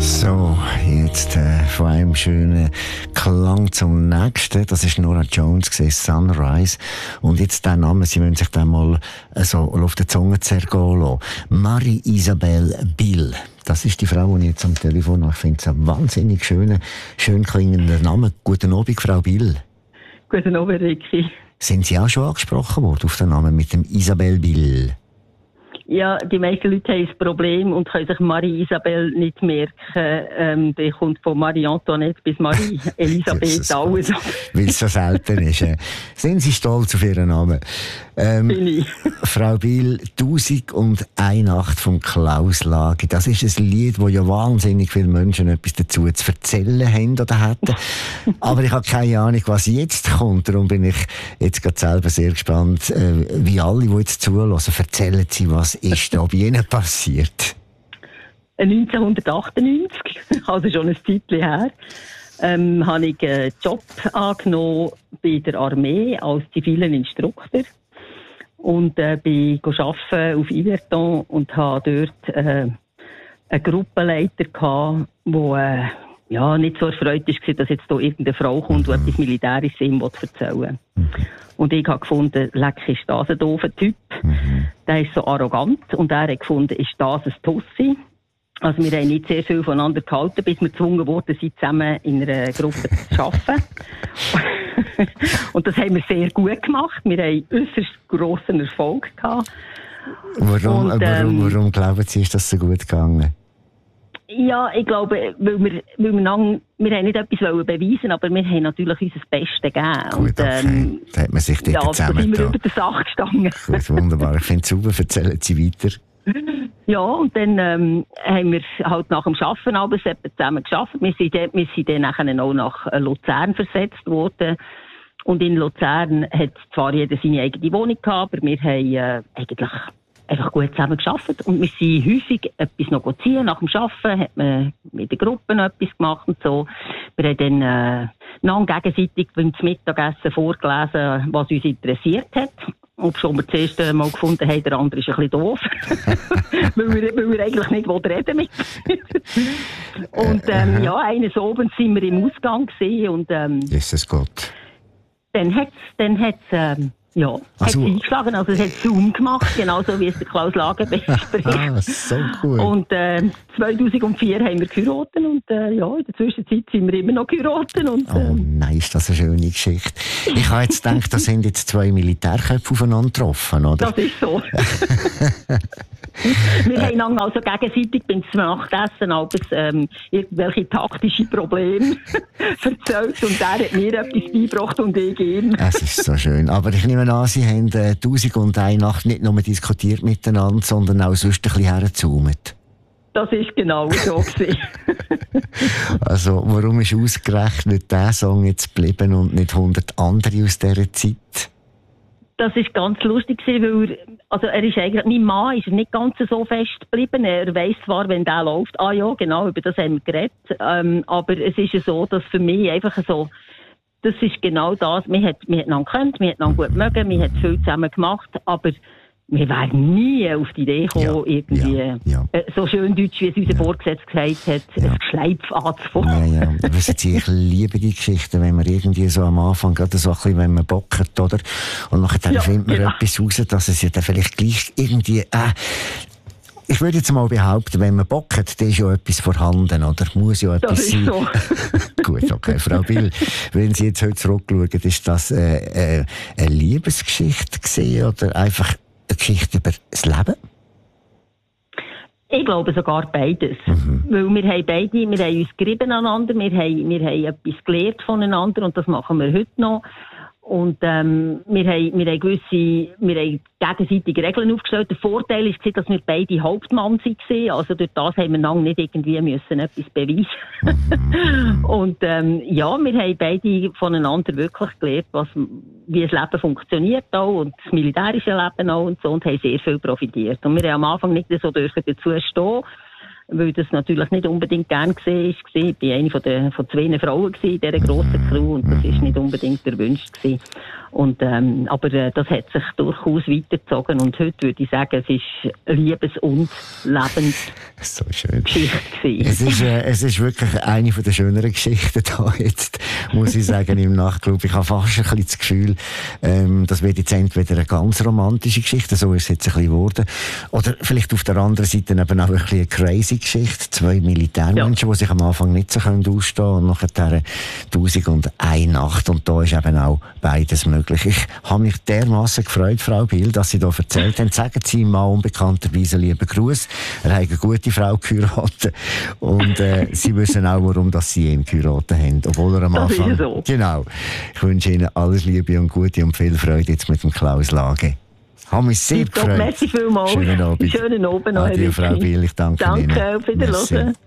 So, jetzt von einem schönen Klang zum nächsten. Das ist Norah Jones, Sunrise. Und jetzt der Name, Sie müssen sich den mal so auf der Zunge zergehen lassen. Marie-Isabelle Bill. Das ist die Frau, die ich jetzt am Telefon habe. Ich finde es einen wahnsinnig schön klingender Name. Guten Abend, Frau Bill. Guten Abend, Ricky. Sind Sie auch schon angesprochen worden auf den Namen mit dem Isabelle Bill? Ja, die meisten Leute haben ein Problem und können sich Marie-Isabelle nicht merken. Der kommt von Marie-Antoinette bis Marie-Elisabeth alles. Weil es so selten ist. Sind Sie stolz auf Ihren Namen? Bin ich. Frau Bill, 1001 Nacht von Klaus Lage. Das ist ein Lied, wo ja wahnsinnig viele Menschen etwas dazu zu erzählen haben oder hätten. Aber ich habe keine Ahnung, was jetzt kommt. Darum bin ich jetzt gerade selber sehr gespannt, wie alle, die jetzt zuhören, erzählen Sie, was ist da bei Ihnen passiert? 1998, also schon ein Zeitchen her, habe ich einen Job angenommen bei der Armee als zivilen Instruktor und bin arbeiten auf Yverton und habe dort einen Gruppenleiter gehabt, der nicht so erfreut war, dass jetzt hier irgendeine Frau kommt, die etwas Militärisches ihm erzählen will. Und ich habe gefunden, leck, ist das ein doofer Typ. Der ist so arrogant. Und er hat gefunden, ist das ein Tussi. Also wir haben nicht sehr viel voneinander gehalten, bis wir gezwungen wurden, sie zusammen in einer Gruppe zu arbeiten. Und das haben wir sehr gut gemacht. Wir haben äußerst grossen Erfolg gehabt. Warum glauben Sie, ist das so gut gegangen? Ja, ich glaube, weil wir haben nicht etwas beweisen, aber wir haben natürlich unser Bestes gegeben. Gut, okay. Da hat man sich dort zusammen. Da sind wir über die Sache gestanden. Gut, wunderbar. Ich finde es super. Erzählen Sie weiter. Ja, und dann haben wir halt nach dem Arbeiten abends zusammen gearbeitet. Wir sind dann nachher auch nach Luzern versetzt worden. Und in Luzern hat zwar jeder seine eigene Wohnung gehabt, aber wir haben eigentlich einfach gut zusammen gearbeitet. Und wir sind häufig etwas noch ziehen. Nach dem Arbeiten hat man mit den Gruppen etwas gemacht und so. Wir haben dann gegenseitig beim Mittagessen vorgelesen, was uns interessiert hat. Und schon wir zuerst mal gefunden haben, der andere ist ein bisschen doof. weil wir eigentlich nicht reden mit. Und eines Abends sind wir im Ausgang gewesen und Jesus Gott. Dann hat's hat sie eingeschlagen, also es hat Zoom gemacht, genauso wie es der Klaus Lage bespricht. Ah, so cool. Und 2004 haben wir geheiratet und in der Zwischenzeit sind wir immer noch geheiratet. Und, nein, ist das eine schöne Geschichte. Ich habe jetzt gedacht, da sind jetzt zwei Militärköpfe aufeinander getroffen, oder? Das ist so. Wir haben dann also gegenseitig beim Nachtessen irgendwelche taktische Probleme erzählt und er hat mir etwas beigebracht und ich ihm. Es ist so schön. Aber ich nehme an, Sie haben 1001 Nacht nicht nur diskutiert miteinander, sondern auch sonst ein bisschen hergezoomt. Das ist genau so gewesen. Also, warum ist ausgerechnet dieser Song jetzt geblieben und nicht 100 andere aus dieser Zeit? Das ist ganz lustig, weil er ist eigentlich, mein Mann ist nicht ganz so fest geblieben. Er weiss zwar, wenn der läuft, genau, über das haben wir geredet. Aber es ist ja so, dass für mich einfach so, das ist genau das, wir hat einander gekannt, wir hat einander gut mögen, wir haben viel zusammen gemacht, aber wir wären nie auf die Idee gekommen, so schön deutsch, wie es unser Vorgesetzter gesagt hat, ein Geschleipf anzufangen. Ja. Wissen Sie, ich liebe die Geschichten, wenn man irgendwie so am Anfang, gerade so ein bisschen, wenn man bockt, oder? Und nachher findet man etwas raus, dass es ja dann vielleicht gleich irgendwie, ich würde jetzt mal behaupten, wenn man bockt, dann ist ja etwas vorhanden, oder? Muss ja etwas sein. So. Gut, okay, Frau Bill, wenn Sie jetzt heute zurückschauen, ist das eine Liebesgeschichte gewesen, oder einfach eine Geschichte über das Leben? Ich glaube sogar beides. Weil wir haben uns gerieben aneinander, wir haben etwas gelernt voneinander und das machen wir heute noch. Und wir haben gegenseitige Regeln aufgestellt. Der Vorteil war, dass wir beide Hauptmann waren. Also durch das haben wir lange nicht irgendwie müssen etwas beweisen. Und wir haben beide voneinander wirklich gelernt, wie das Leben funktioniert auch und das militärische Leben auch und so, und haben sehr viel profitiert. Und wir haben am Anfang nicht so dazu stehen, weil das natürlich nicht unbedingt gern gesehen war. Ich war eine von 2 Frauen in dieser grossen Crew und das war nicht unbedingt erwünscht gewesen. Und, aber das hat sich durchaus weitergezogen und heute würde ich sagen, es ist Liebes- und so schön. Geschichte. Es ist wirklich eine der schöneren Geschichten da jetzt, muss ich sagen, im Nachtclub. Ich habe fast ein bisschen das Gefühl, das wird jetzt entweder eine ganz romantische Geschichte, so ist es jetzt ein bisschen geworden, oder vielleicht auf der anderen Seite eben auch ein bisschen eine crazy Geschichte. 2 Militärmenschen, die sich am Anfang nicht so ausstehen können und nachher 1001 Nacht. Und da ist eben auch beides möglich. Ich habe mich dermassen gefreut, Frau Biel, dass Sie da erzählt haben. Sagen Sie ihm mal unbekannterweise lieben Gruß. Er hat eine gute Frau geheiratet. Und Sie wissen auch, warum dass Sie ihn geheiratet haben. Obwohl er am Anfang... Das ist so. Genau. Ich wünsche Ihnen alles Liebe und Gute und viel Freude jetzt mit dem Klaus Lage. Ich habe mich sehr gefreut. Merci vielmals. Schönen Abend. Schönen Abend noch. Adieu, Frau Biel. Ich danke Ihnen. Danke, auf Wiedersehen.